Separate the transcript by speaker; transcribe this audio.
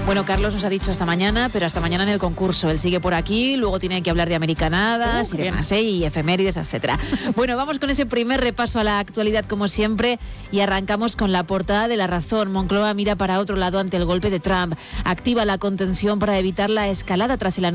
Speaker 1: Bueno, Carlos nos ha dicho hasta mañana, pero hasta mañana en el concurso. Él sigue por aquí, luego tiene que hablar de americanadas y demás, y efemérides, etcétera. Bueno, vamos con ese primer repaso a la actualidad, como siempre, y arrancamos con la portada de La Razón. Moncloa mira para otro lado ante el golpe de Trump. Activa la contención para evitar la escalada tras el anuncio